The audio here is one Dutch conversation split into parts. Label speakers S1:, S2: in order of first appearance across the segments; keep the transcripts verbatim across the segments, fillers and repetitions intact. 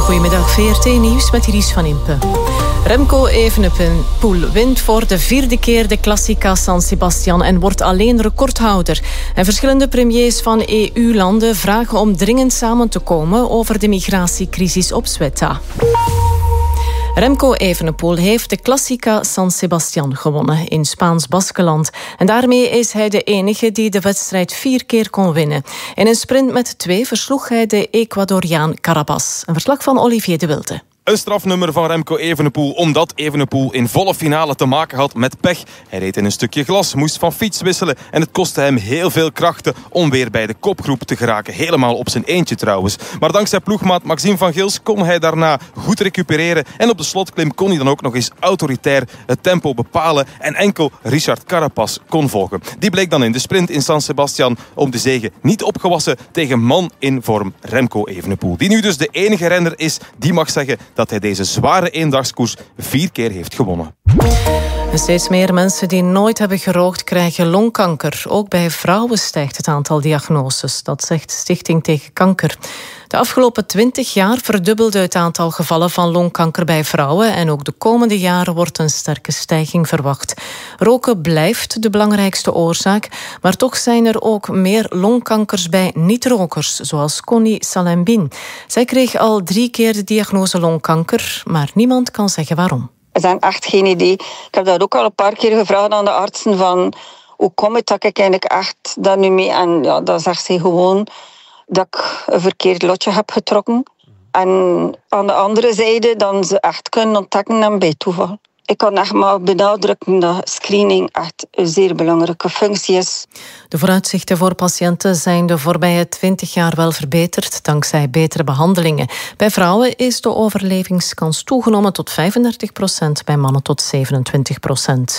S1: Goedemiddag, V R T-nieuws met Iris van Impe. Remco Evenepoel wint voor de vierde keer de Classica San Sebastian en wordt alleen recordhouder. En verschillende premiers van E U-landen vragen om dringend samen te komen over de migratiecrisis op Ceuta. Remco Evenepoel heeft de Classica San Sebastian gewonnen in Spaans Baskeland. En daarmee is hij de enige die de wedstrijd vier keer kon winnen. In een sprint met twee versloeg hij de Ecuadoriaan Carapaz. Een verslag van Olivier de Wilde.
S2: Een strafnummer van Remco Evenepoel, omdat Evenepoel in volle finale te maken had met pech. Hij reed in een stukje glas, moest van fiets wisselen en het kostte hem heel veel krachten om weer bij de kopgroep te geraken. Helemaal op zijn eentje trouwens. Maar dankzij ploegmaat Maxime van Gils kon hij daarna goed recupereren en op de slotklim kon hij dan ook nog eens autoritair het tempo bepalen en enkel Richard Carapaz kon volgen. Die bleek dan in de sprint in San Sebastian om de zege niet opgewassen tegen man in vorm Remco Evenepoel. Die nu dus de enige renner is die mag zeggen dat hij deze zware eendagskoers vier keer heeft gewonnen.
S1: En steeds meer mensen die nooit hebben gerookt krijgen longkanker. Ook bij vrouwen stijgt het aantal diagnoses. Dat zegt Stichting Tegen Kanker. De afgelopen twintig jaar verdubbelde het aantal gevallen van longkanker bij vrouwen en ook de komende jaren wordt een sterke stijging verwacht. Roken blijft de belangrijkste oorzaak, maar toch zijn er ook meer longkankers bij niet-rokers, zoals Connie Salembin. Zij kreeg al drie keer de diagnose longkanker, maar niemand kan zeggen waarom.
S3: Ik heb echt geen idee. Ik heb dat ook al een paar keer gevraagd aan de artsen van hoe komt het dat ik eigenlijk echt dat nu mee... En ja, dan zegt ze gewoon dat ik een verkeerd lotje heb getrokken. En aan de andere zijde dan ze echt kunnen ontdekken en bij toeval. Ik kan echt maar benadrukken dat screening echt een zeer belangrijke functie is.
S1: De vooruitzichten voor patiënten zijn de voorbije twintig jaar wel verbeterd dankzij betere behandelingen. Bij vrouwen is de overlevingskans toegenomen tot vijfendertig procent, bij mannen tot zevenentwintig procent.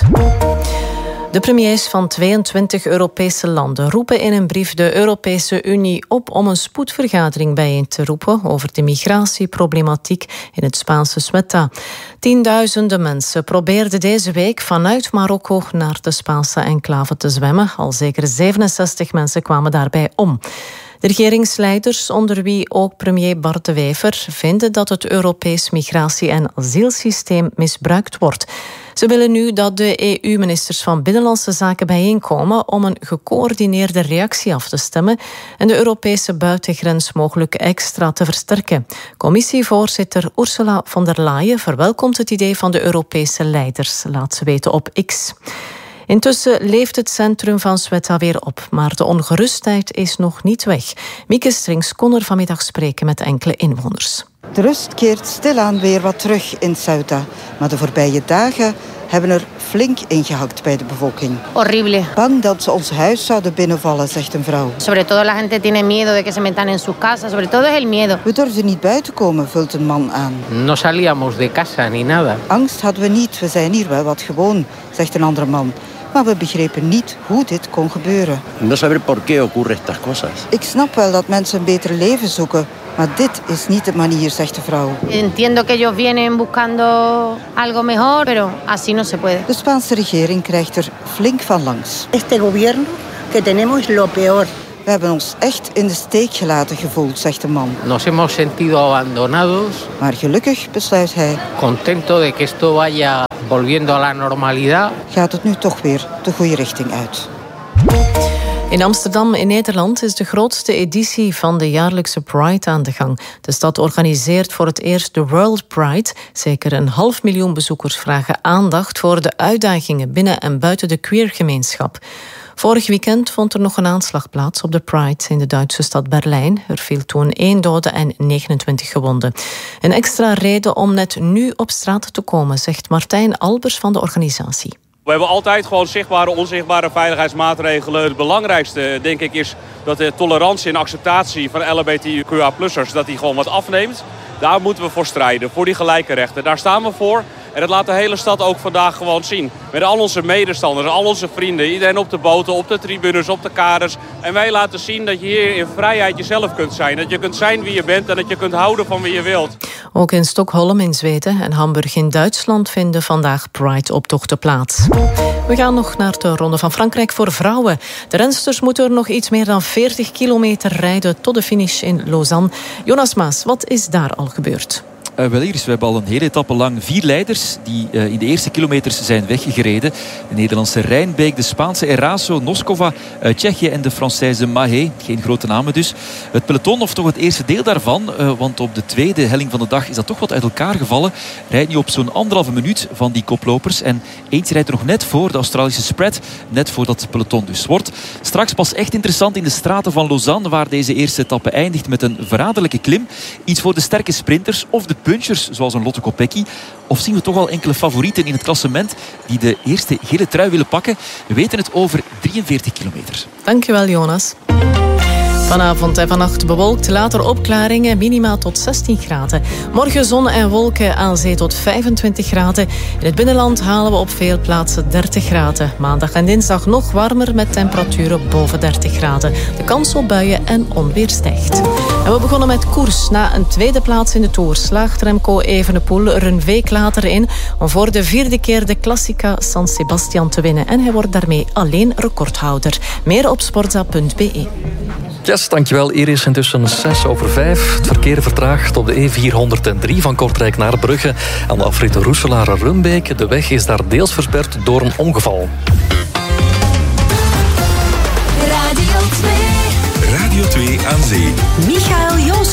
S1: De premiers van tweeëntwintig Europese landen roepen in een brief de Europese Unie op om een spoedvergadering bijeen te roepen over de migratieproblematiek in het Spaanse Ceuta. Tienduizenden mensen probeerden deze week vanuit Marokko naar de Spaanse enclave te zwemmen. Al zeker zevenenzestig mensen kwamen daarbij om. De regeringsleiders, onder wie ook premier Bart de Wever, vinden dat het Europees migratie- en asielsysteem misbruikt wordt. Ze willen nu dat de E U-ministers van Binnenlandse Zaken bijeenkomen om een gecoördineerde reactie af te stemmen en de Europese buitengrens mogelijk extra te versterken. Commissievoorzitter Ursula von der Leyen verwelkomt het idee van de Europese leiders, laat ze weten op X. Intussen leeft het centrum van Ceuta weer op, maar de ongerustheid is nog niet weg. Mieke Strings kon er vanmiddag spreken met enkele inwoners.
S4: De rust keert stilaan weer wat terug in Ceuta, maar de voorbije dagen hebben er flink ingehakt bij de bevolking.
S5: Horrible.
S4: Bang dat ze ons huis zouden binnenvallen, zegt een vrouw.
S5: Sobre todo la gente tiene miedo de que se metan en su casa, sobre todo es el miedo.
S4: We durfden niet buiten komen, vult een man aan.
S6: No salíamos de casa ni nada.
S4: Angst hadden we niet, we zijn hier wel wat gewoon, zegt een andere man. Maar we begrepen niet hoe dit kon gebeuren.
S7: No saber por qué ocurre estas cosas.
S4: Ik snap wel dat mensen een beter leven zoeken, maar dit is niet de manier, zegt de vrouw.
S5: Entiendo que ellos vienen buscando algo mejor, pero así no se puede.
S4: De Spaanse regering krijgt er flink van langs.
S8: Este gobierno que tenemos lo peor.
S4: We hebben ons echt in de steek gelaten gevoeld, zegt de man.
S6: Nos hemos sentido abandonados.
S4: Maar gelukkig besluit hij.
S6: Contento de que esto vaya volviendo a la normalidad.
S4: Gaat het nu toch weer de goede richting uit.
S1: In Amsterdam in Nederland is de grootste editie van de jaarlijkse Pride aan de gang. De stad organiseert voor het eerst de World Pride. Zeker een half miljoen bezoekers vragen aandacht voor de uitdagingen binnen en buiten de queergemeenschap. Vorig weekend vond er nog een aanslag plaats op de Pride in de Duitse stad Berlijn. Er viel toen één dode en negenentwintig gewonden. Een extra reden om net nu op straat te komen, zegt Martijn Albers van de organisatie.
S9: We hebben altijd gewoon zichtbare, onzichtbare veiligheidsmaatregelen. Het belangrijkste, denk ik, is dat de tolerantie en acceptatie van L H B T Q A plussers dat die gewoon wat afneemt. Daar moeten we voor strijden, voor die gelijke rechten. Daar staan we voor. En dat laat de hele stad ook vandaag gewoon zien. Met al onze medestanders, al onze vrienden. Iedereen op de boten, op de tribunes, op de kaders. En wij laten zien dat je hier in vrijheid jezelf kunt zijn. Dat je kunt zijn wie je bent en dat je kunt houden van wie je wilt.
S1: Ook in Stockholm in Zweden en Hamburg in Duitsland vinden vandaag Pride-optochten plaats. We gaan nog naar de Ronde van Frankrijk voor vrouwen. De rensters moeten er nog iets meer dan veertig kilometer rijden tot de finish in Lausanne. Jonas Maas, wat is daar al gebeurd?
S10: Uh, wel Iris, we hebben al een hele etappe lang vier leiders die uh, in de eerste kilometers zijn weggereden. De Nederlandse Rijnbeek, de Spaanse Eraso, Noskova, uh, Tsjechië en de Française Mahé. Geen grote namen dus. Het peloton, of toch het eerste deel daarvan, uh, want op de tweede helling van de dag is dat toch wat uit elkaar gevallen. Rijdt nu op zo'n anderhalve minuut van die koplopers. En eentje rijdt er nog net voor, de Australische spread, net voor dat peloton dus wordt. Straks pas echt interessant in de straten van Lausanne, waar deze eerste etappe eindigt met een verraderlijke klim. Iets voor de sterke sprinters of de punchers, zoals een Lotte Kopecky. Of zien we toch al enkele favorieten in het klassement die de eerste gele trui willen pakken? We weten het over drieënveertig kilometer.
S1: Dankjewel, Jonas. Vanavond en vannacht bewolkt, later opklaringen, minimaal tot zestien graden. Morgen zon en wolken, aan zee tot vijfentwintig graden. In het binnenland halen we op veel plaatsen dertig graden. Maandag en dinsdag nog warmer met temperaturen boven dertig graden. De kans op buien en onweer stijgt. En we begonnen met koers. Na een tweede plaats in de Tour slaagt Remco Evenepoel er een week later in om voor de vierde keer de Classica San Sebastian te winnen. En hij wordt daarmee alleen recordhouder. Meer op sportza punt b e.
S11: Yes, dankjewel Iris. Intussen zes over vijf. Het verkeer vertraagt op de E vierhonderddrie van Kortrijk naar Brugge. Aan de afrit Roeselare-Runbeek. De weg is daar deels versperd door een ongeval.
S12: Radio twee. Radio twee aan zee. Michael Joos.